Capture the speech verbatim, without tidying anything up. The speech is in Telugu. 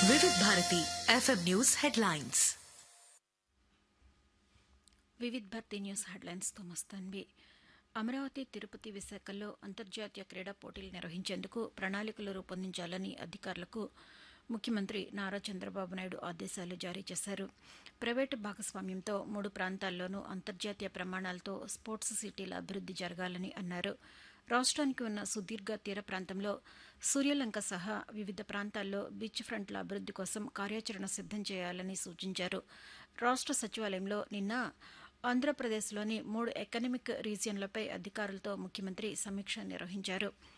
వివిధ Bharati FM news headlines. Vividh Bharati news హెడ్లైన్స్తో మస్తాన్వి. Amaravati, Tirupati, విశాఖల్లో అంతర్జాతీయ క్రీడా పోటీలు నిర్వహించేందుకు ప్రణాళికలు రూపొందించాలని అధికారులకు ముఖ్యమంత్రి నారా చంద్రబాబు నాయుడు ఆదేశాలు జారీ చేశారు. ప్రైవేటు భాగస్వామ్యంతో మూడు ప్రాంతాల్లోనూ అంతర్జాతీయ ప్రమాణాలతో స్పోర్ట్స్ సిటీల అభివృద్ది జరగాలని అన్నారు. రాష్ట్రానికి ఉన్న సుదీర్ఘ తీర ప్రాంతంలో సూర్యలంక సహా వివిధ ప్రాంతాల్లో బీచ్ ఫ్రంట్ల అభివృద్ది కోసం కార్యాచరణ సిద్దం చేయాలని సూచించారు. రాష్ట్ర సచివాలయంలో నిన్న ఆంధ్రప్రదేశ్లోని మూడు ఎకనమిక్ రీజియన్లపై అధికారులతో ముఖ్యమంత్రి సమీక్ష నిర్వహించారు.